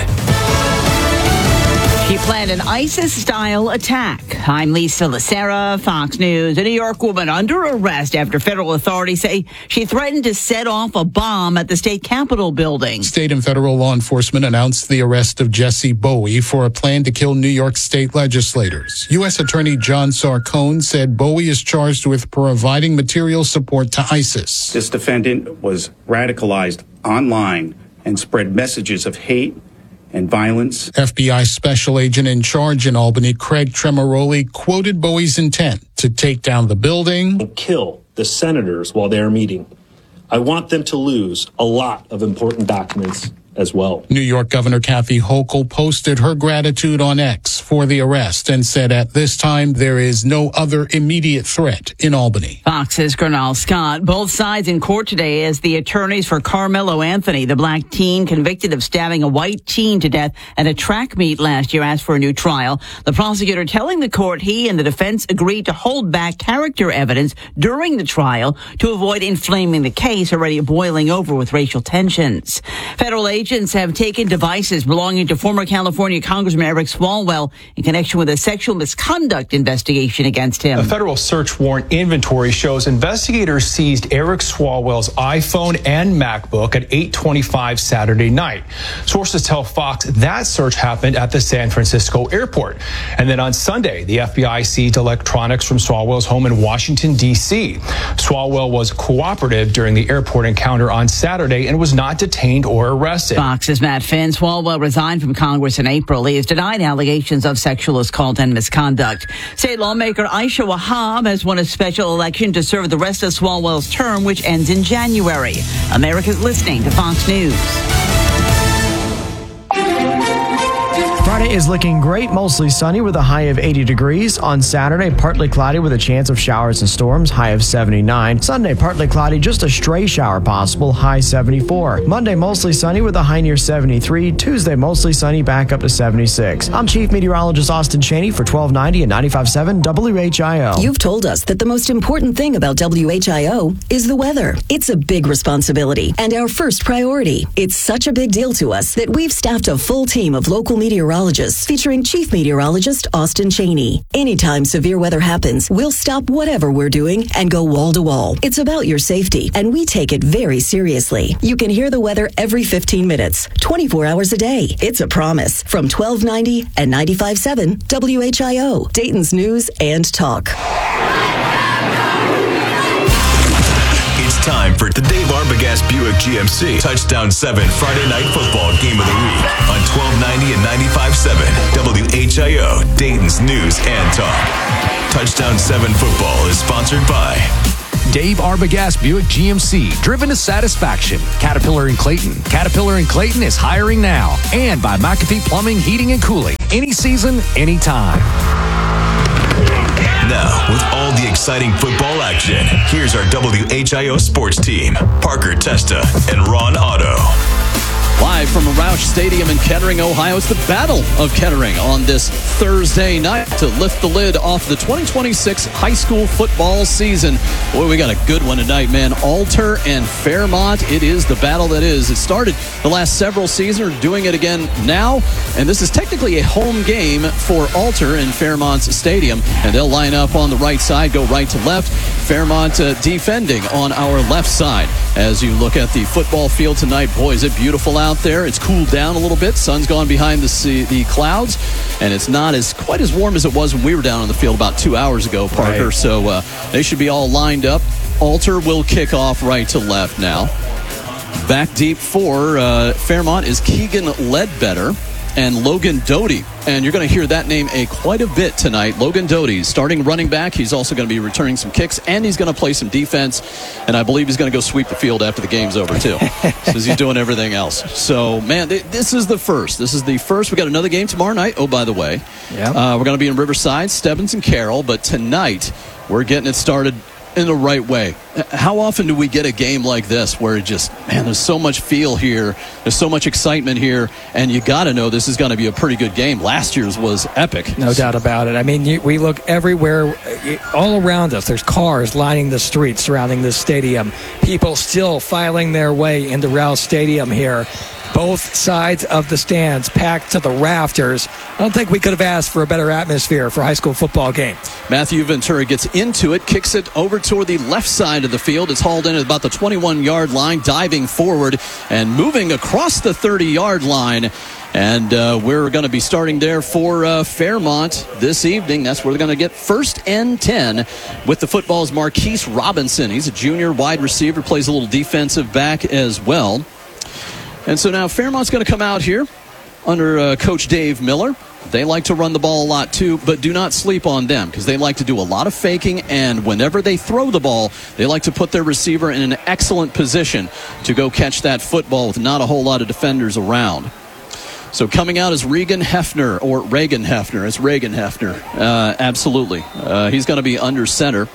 He planned an ISIS-style attack. I'm Lisa Lacera, Fox News. A New York woman under arrest after federal authorities say she threatened to set off a bomb at the state capitol building. State and federal law enforcement announced the arrest of Jesse Bowie for a plan to kill New York state legislators. U S Attorney John Sarcone said Bowie is charged with providing material support to ISIS. This defendant was radicalized online and spread messages of hate and violence. F B I special agent in charge in Albany, Craig Tremoroli, quoted Bowie's intent to take down the building and kill the senators while they are meeting. I want them to lose a lot of important documents as well. New York Governor Kathy Hochul posted her gratitude on X for the arrest and said at this time there is no other immediate threat in Albany. Fox's Gernal Scott. Both sides in court today as the attorneys for Carmelo Anthony, the black teen convicted of stabbing a white teen to death at a track meet last year, asked for a new trial. The prosecutor telling the court he and the defense agreed to hold back character evidence during the trial to avoid inflaming the case already boiling over with racial tensions. Federal agents Agents have taken devices belonging to former California Congressman Eric Swalwell in connection with a sexual misconduct investigation against him. A federal search warrant inventory shows investigators seized Eric Swalwell's iPhone and MacBook at eight twenty-five Saturday night. Sources tell Fox that search happened at the San Francisco airport. And then on Sunday, the F B I seized electronics from Swalwell's home in Washington, D C. Swalwell was cooperative during the airport encounter on Saturday and was not detained or arrested. Fox's Matt Finn. Swalwell resigned from Congress in April. He has denied allegations of sexual assault and misconduct. State lawmaker Aisha Wahab has won a special election to serve the rest of Swalwell's term, which ends in January. America's listening to Fox News. Friday is looking great, mostly sunny with a high of eighty degrees. On Saturday, partly cloudy with a chance of showers and storms, high of seventy-nine. Sunday, partly cloudy, just a stray shower possible, high seventy-four. Monday, mostly sunny with a high near seventy-three. Tuesday, mostly sunny, back up to seventy-six. I'm Chief Meteorologist Austin Cheney for twelve ninety and ninety-five point seven W H I O. You've told us that the most important thing about W H I O is the weather. It's a big responsibility and our first priority. It's such a big deal to us that we've staffed a full team of local meteorologists featuring Chief Meteorologist Austin Cheney. Anytime severe weather happens, we'll stop whatever we're doing and go wall to wall. It's about your safety, and we take it very seriously. You can hear the weather every fifteen minutes, twenty-four hours a day. It's a promise from twelve ninety and ninety-five point seven W H I O, Dayton's News and Talk. It's time for the Dave Arbogast Buick G M C Touchdown seven Friday Night Football Game of the Week on twelve ninety and ninety-five point seven W H I O, Dayton's News and Talk. Touchdown seven Football is sponsored by Dave Arbogast Buick G M C, driven to satisfaction. Caterpillar in Clayton. Caterpillar in Clayton is hiring now. And by McAfee Plumbing, Heating, and Cooling. Any season, anytime. Now, with all the exciting football action, here's our W H I O sports team, Parker Testa and Ron Otto. Live from Roush Stadium in Kettering, Ohio, it's the Battle of Kettering on this Thursday night to lift the lid off the twenty twenty-six high school football season. Boy, we got a good one tonight, man. Alter and Fairmont. It is the battle that is. It started the last several seasons, doing it again now, and this is technically a home game for Alter in Fairmont's stadium, and they'll line up on the right side, go right to left. Fairmont uh, defending on our left side. As you look at the football field tonight, boy, is it beautiful out there. It's cooled down a little bit. Sun's gone behind the sea, the clouds, and it's not as quite as warm as it was when we were down on the field about two hours ago, Parker. Right. So uh, they should be all lined up. Alter will kick off right to left now. Back deep for uh, Fairmont is Keegan Ledbetter and Logan Doty. And you're going to hear that name a quite a bit tonight. Logan Doty, starting running back. He's also going to be returning some kicks, and he's going to play some defense. And I believe he's going to go sweep the field after the game's over, too, since he's doing everything else. So, man, th- this is the first. This is the first. We got another game tomorrow night. Oh, by the way, yeah. uh, we're going to be in Riverside, Stebbins and Carroll. But tonight, we're getting it started in the right way. How often do we get a game like this where it just, man, there's so much feel here, there's so much excitement here, and you got to know this is going to be a pretty good game. Last year's was epic. No doubt about it. I mean, you, we look everywhere, all around us. There's cars lining the streets surrounding this stadium. People still filing their way into Roush Stadium here. Both sides of the stands packed to the rafters. I don't think we could have asked for a better atmosphere for a high school football game. Matthew Ventura gets into it, kicks it over toward the left side of the field. It's hauled in at about the twenty-one-yard line, diving forward and moving across the thirty-yard line. And uh, we're going to be starting there for uh, Fairmont this evening. That's where they're going to get first and ten with the football's Marquise Robinson. He's a junior wide receiver, plays a little defensive back as well. And so now Fairmont's going to come out here under uh, Coach Dave Miller. They like to run the ball a lot too, but do not sleep on them because they like to do a lot of faking, and whenever they throw the ball, they like to put their receiver in an excellent position to go catch that football with not a whole lot of defenders around. So coming out is Regan Hefner, or Reagan Hefner. It's Reagan Hefner. Uh, absolutely. Uh, he's going to be under center.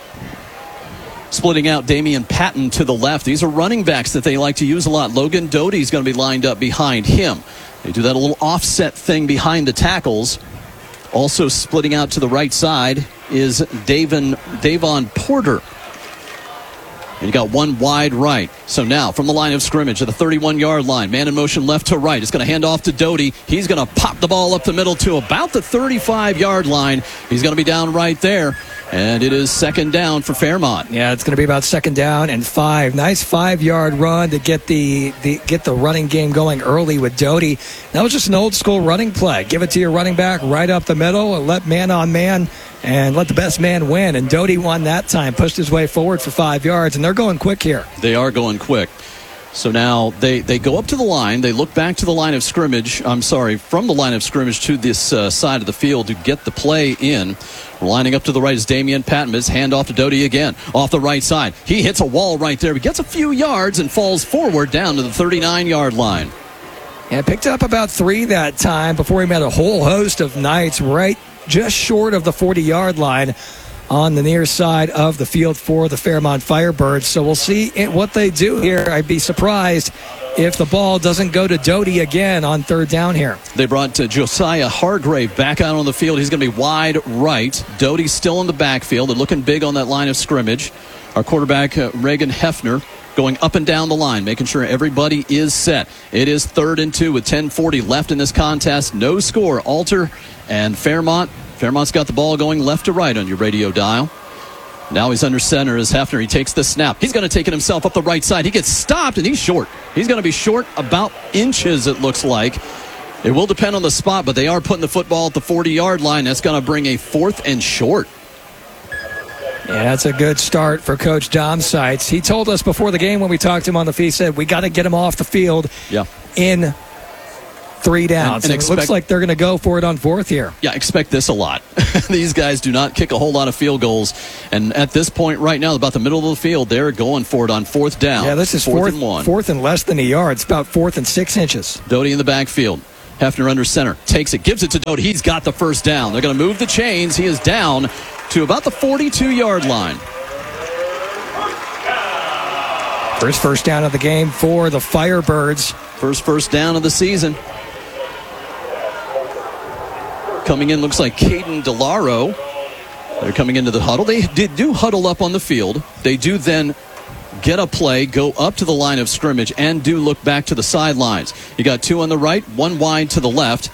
Splitting out Damian Patton to the left. These are running backs that they like to use a lot. Logan Doty is going to be lined up behind him. They do that a little offset thing behind the tackles. Also splitting out to the right side is Davon, Davon Porter. And you got one wide right. So now from the line of scrimmage at the thirty-one-yard line, man in motion left to right. It's going to hand off to Doty. He's going to pop the ball up the middle to about the thirty-five-yard line. He's going to be down right there. And it is second down for Fairmont. Yeah, it's going to be about second down and five. Nice five-yard run to get the, the get the running game going early with Doty. That was just an old-school running play. Give it to your running back right up the middle and let man-on-man and let the best man win. And Doty won that time, pushed his way forward for five yards, and they're going quick here. They are going quick. So now they, they go up to the line. They look back to the line of scrimmage. I'm sorry, from the line of scrimmage to this uh, side of the field to get the play in. Lining up to the right is Damian Patton. His hand off to Doty again. Off the right side. He hits a wall right there. He gets a few yards and falls forward down to the thirty-nine-yard line. Yeah, picked up about three that time before he met a whole host of Knights right just short of the forty-yard line on the near side of the field for the Fairmont Firebirds. So we'll see what they do here. I'd be surprised if the ball doesn't go to Doty again on third down here. They brought uh, Josiah Hargrave back out on the field. He's going to be wide right. Doty's still in the backfield. They're looking big on that line of scrimmage. Our quarterback, uh, Reagan Hefner, going up and down the line, making sure everybody is set. It is third and two with ten forty left in this contest. No score. Alter and Fairmont. Fairmont's got the ball going left to right on your radio dial. Now he's under center as Hefner. He takes the snap. He's going to take it himself up the right side. He gets stopped, and he's short. He's going to be short about inches, it looks like. It will depend on the spot, but they are putting the football at the forty-yard line. That's going to bring a fourth and short. Yeah, that's a good start for Coach Dom Seitz. He told us before the game when we talked to him on the field, he said, we got to get him off the field yeah. in three down. And, so and it expect, looks like they're going to go for it on fourth here. Yeah, expect this a lot. These guys do not kick a whole lot of field goals. And at this point right now, about the middle of the field, they're going for it on fourth down. Yeah, this is fourth, fourth and one. Fourth and less than a yard. It's about fourth and six inches. Doty in the backfield. Hefner under center. Takes it, gives it to Doty. He's got the first down. They're going to move the chains. He is down to about the forty-two-yard line. First first down of the game for the Firebirds. First first down of the season. Coming in looks like Caden DeLaro. They're coming into the huddle. They did do huddle up on the field. They do then get a play, go up to the line of scrimmage, and do look back to the sidelines. You got two on the right, one wide to the left.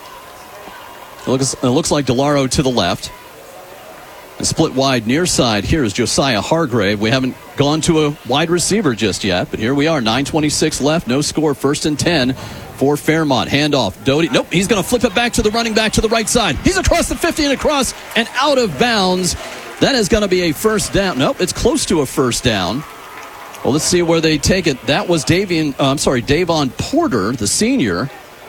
It looks, it looks like DeLaro to the left. And split wide near side here is Josiah Hargrave. We haven't gone to a wide receiver just yet, but here we are, nine twenty-six left, no score, first and ten for Fairmont. Handoff, Doty. Nope, he's going to flip it back to the running back to the right side. He's across the fifty and across and out of bounds. That is going to be a first down. Nope, it's close to a first down. Well, let's see where they take it. That was Davian, uh, I'm sorry, Davon Porter, the senior.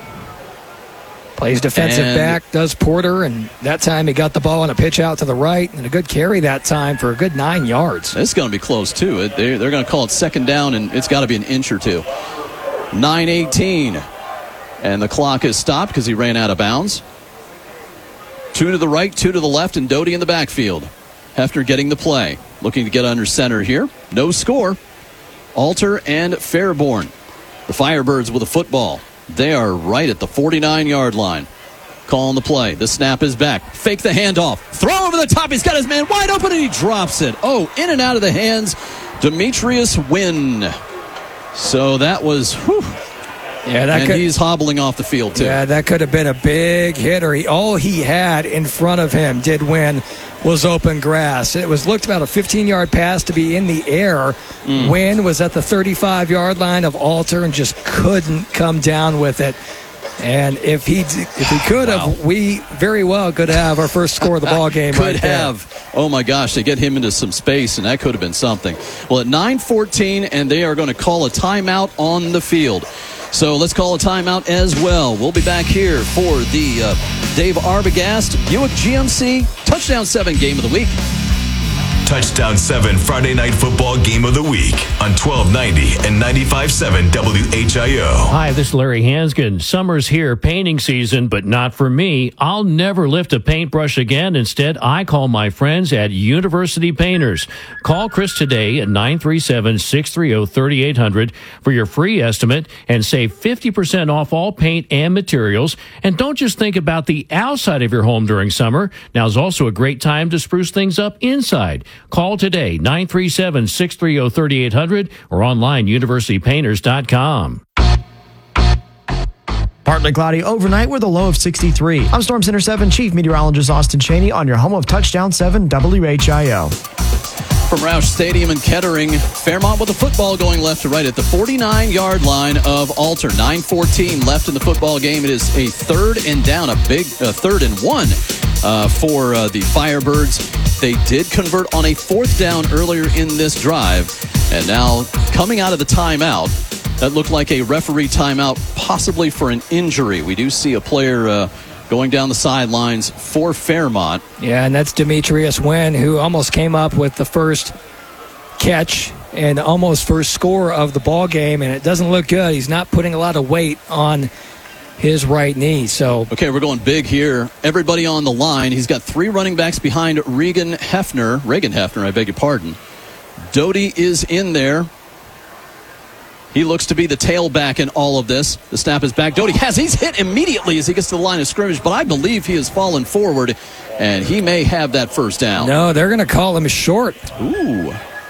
Plays defensive and back, does Porter, and that time he got the ball on a pitch out to the right, and a good carry that time for a good nine yards. It's going to be close, too. They're, they're going to call it second down, and it's got to be an inch or two. nine eighteen. And the clock is stopped because he ran out of bounds. Two to the right, two to the left, and Doty in the backfield. Hefner getting the play. Looking to get under center here. No score. Alter and Fairborn. The Firebirds with a football. They are right at the forty-nine-yard line. Calling the play. The snap is back. Fake the handoff. Throw over the top. He's got his man wide open, and he drops it. Oh, in and out of the hands. Demetrius Wynn. So that was, whew. Yeah, that and could, he's hobbling off the field, too. Yeah, that could have been a big hitter. He, all he had in front of him, did Wynn, was open grass. It was looked about a fifteen-yard pass to be in the air. Mm. Wynn was at the thirty-five-yard line of Alter and just couldn't come down with it. And if he if he could wow. have, we very well could have our first score of the ball game. could right have. There. Oh my gosh, they get him into some space, and that could have been something. Well, at nine fourteen, and they are going to call a timeout on the field. So let's call a timeout as well. We'll be back here for the uh, Dave Arbogast Buick G M C Touchdown seven Game of the Week. Touchdown seven Friday Night Football Game of the Week on twelve ninety and ninety-five point seven W H I O. Hi, this is Larry Hanskin. Summer's here, painting season, but not for me. I'll never lift a paintbrush again. Instead, I call my friends at University Painters. Call Chris today at nine three seven, six three zero, three eight zero zero for your free estimate and save fifty percent off all paint and materials. And don't just think about the outside of your home during summer. Now is also a great time to spruce things up inside. Call today, nine three seven, six three zero, three eight zero zero or online, university painters dot com. Partly cloudy overnight with a low of sixty-three. I'm Storm Center seven Chief Meteorologist Austin Cheney on your home of Touchdown seven W H I O. From Roush Stadium in Kettering, Fairmont with the football going left to right at the forty-nine-yard line of Alter. nine fourteen left in the football game. It is a third and down, a big uh, third and one uh, for uh, the Firebirds. They did convert on a fourth down earlier in this drive. And now coming out of the timeout, that looked like a referee timeout, possibly for an injury. We do see a player uh, going down the sidelines for Fairmont. Yeah, and that's Demetrius Wynn, who almost came up with the first catch and almost first score of the ball game, and it doesn't look good. He's not putting a lot of weight on his right knee. So okay, we're going big here. Everybody on the line. He's got three running backs behind Regan Hefner. Reagan Hefner, I beg your pardon. Doty is in there. He looks to be the tailback in all of this. The snap is back. Doty has, he's hit immediately as he gets to the line of scrimmage, but I believe he has fallen forward, and he may have that first down. No, they're going to call him short. Ooh.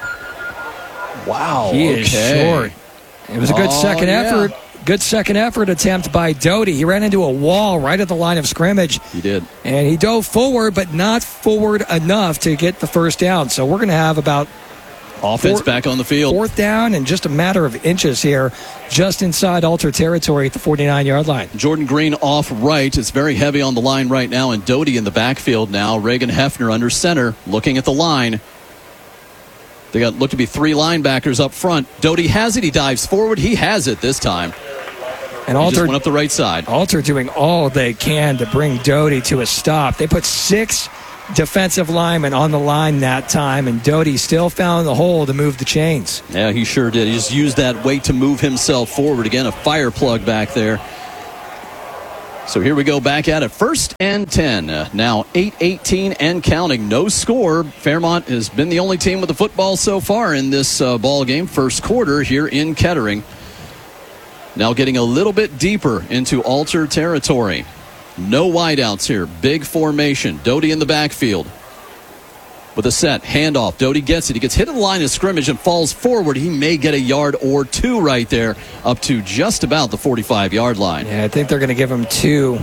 Wow. He okay. is short. It was a good oh, second yeah. effort. Good second effort attempt by Doty. He ran into a wall right at the line of scrimmage. He did. And he dove forward, but not forward enough to get the first down. So we're going to have about offense four, back on the field. Fourth down and just a matter of inches here, just inside Alter territory at the forty-nine-yard line. Jordan Green off right. It's very heavy on the line right now, and Doty in the backfield now. Reagan Hefner under center, looking at the line. They got look to be three linebackers up front. Doty has it. He dives forward. He has it this time. And he Alter just went up the right side. Alter doing all they can to bring Doty to a stop. They put six defensive linemen on the line that time, and Doty still found the hole to move the chains. Yeah, he sure did. He just used that weight to move himself forward. Again, a fire plug back there. So here we go back at it. First and ten. Uh, now eight eighteen and counting. No score. Fairmont has been the only team with the football so far in this uh, ball game. First quarter here in Kettering. Now getting a little bit deeper into Alter territory. No wideouts here. Big formation. Doty in the backfield. With a set. Handoff. Doty gets it. He gets hit at the line of scrimmage and falls forward. He may get a yard or two right there up to just about the forty-five-yard line. Yeah, I think they're going to give him two.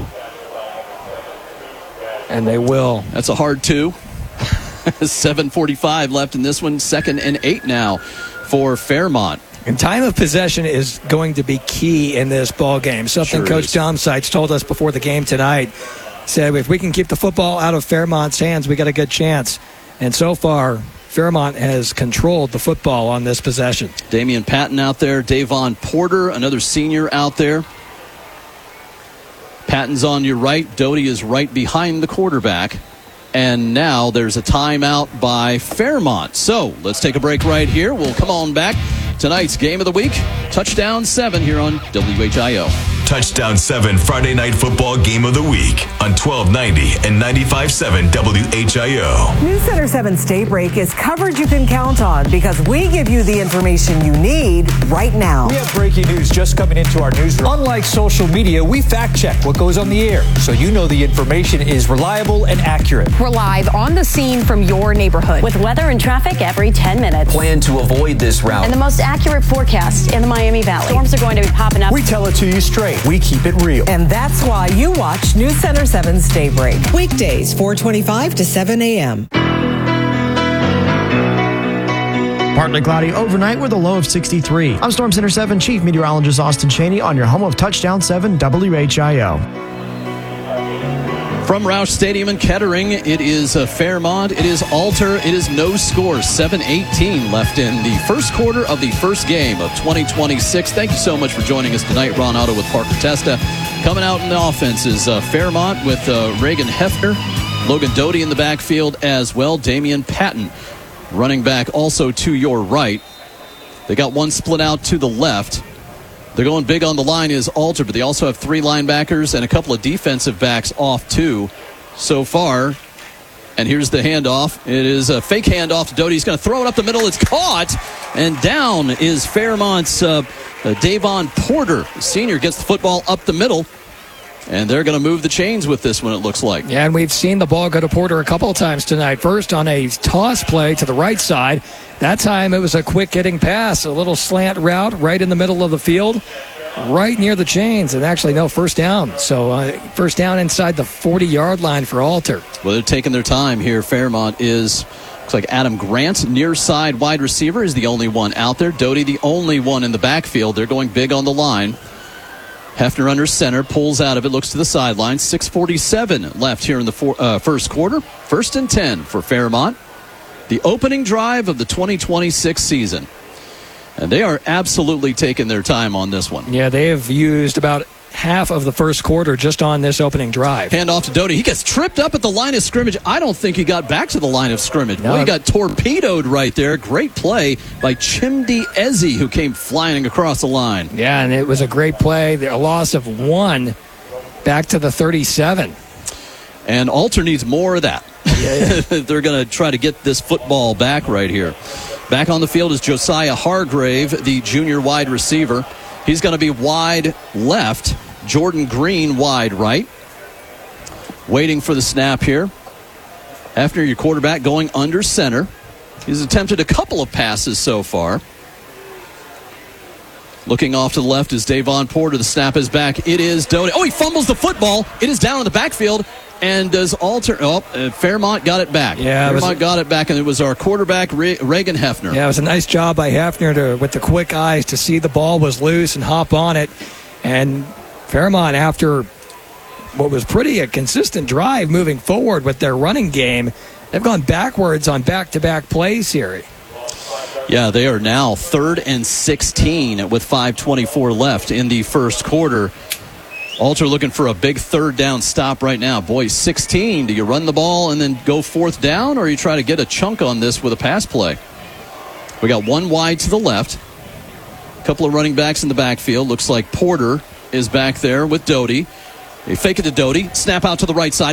And they will. That's a hard two. seven forty-five left in this one. Second and eight now for Fairmont. And time of possession is going to be key in this ball game. Something Sure Coach is. Dom Seitz told us before the game tonight. Said if we can keep the football out of Fairmont's hands, we got a good chance. And so far, Fairmont has controlled the football on this possession. Damian Patton out there. Davon Porter, another senior out there. Patton's on your right. Doty is right behind the quarterback. And now there's a timeout by Fairmont. So let's take a break right here. We'll come on back. Tonight's game of the week, Touchdown seven here on W H I O. Touchdown seven Friday Night Football Game of the Week on twelve ninety and ninety-five point seven W H I O. News Center seven's Daybreak is coverage you can count on because we give you the information you need right now. We have breaking news just coming into our newsroom. Unlike social media, we fact check what goes on the air, so you know the information is reliable and accurate. We're live on the scene from your neighborhood with weather and traffic every ten minutes. Plan to avoid this route. And the most accurate forecast in the Miami Valley. Storms are going to be popping up. We tell it to you straight. We keep it real. And that's why you watch News Center seven's Daybreak. Weekdays, four twenty-five to seven a.m. Partly cloudy overnight with a low of sixty-three. I'm Storm Center seven Chief Meteorologist Austin Cheney on your home of Touchdown seven W H I O. From Roush Stadium in Kettering, it is uh, Fairmont, it is Alter, it is no score. seven eighteen left in the first quarter of the first game of twenty twenty-six. Thank you so much for joining us tonight. Ron Otto with Parker Testa. Coming out in the offense is uh, Fairmont with uh, Reagan Hefner, Logan Doty in the backfield as well. Damian Patton running back also to your right. They got one split out to the left. They're going big on the line is Alter, but they also have three linebackers and a couple of defensive backs off too so far. And here's the handoff. It is a fake handoff to Doty. He's going to throw it up the middle. It's caught. And down is Fairmont's uh, uh, Davon Porter. The senior gets the football up the middle. And they're going to move the chains with this one, it looks like. Yeah, and we've seen the ball go to Porter a couple of times tonight. First on a toss play to the right side. That time it was a quick hitting pass, a little slant route right in the middle of the field, right near the chains, and actually no first down. So uh, first down inside the forty-yard line for Alter. Well, they're taking their time here. Fairmont is, looks like Adam Grant, near side wide receiver, is the only one out there. Doty, the only one in the backfield. They're going big on the line. Hefner under center, pulls out of it, looks to the sideline. six forty-seven left here in the four, uh, first quarter. First and ten for Fairmont. The opening drive of the twenty twenty-six season. And they are absolutely taking their time on this one. Yeah, they have used about half of the first quarter just on this opening drive. Hand off to Doty. He gets tripped up at the line of scrimmage. I don't think he got back to the line of scrimmage. No. Well, he got torpedoed right there. Great play by Chimdi Ezi, who came flying across the line. Yeah, and it was a great play. A loss of one back to the thirty-seven. And Alter needs more of that. Yeah, yeah. They're going to try to get this football back right here. Back on the field is Josiah Hargrave, the junior wide receiver. He's going to be wide left. Jordan Green wide right. Waiting for the snap here. After your quarterback going under center. He's attempted a couple of passes so far. Looking off to the left is Davon Porter. The snap is back. It is Doty. Oh, he fumbles the football. It is down in the backfield. And does Alter... Oh, uh, Fairmont got it back. Yeah, Fairmont it was, got it back, and it was our quarterback, Re- Reagan Hefner. Yeah, it was a nice job by Hefner to, with the quick eyes to see the ball was loose and hop on it. And Fairmont, after what was pretty a consistent drive moving forward with their running game, they've gone backwards on back-to-back plays here. Yeah, they are now third and sixteen with five twenty-four left in the first quarter. Alter looking for a big third down stop right now. Boy, sixteen. Do you run the ball and then go fourth down, or you try to get a chunk on this with a pass play? We got one wide to the left. A couple of running backs in the backfield. Looks like Porter is back there with Doty. They fake it to Doty. Snap out to the right side.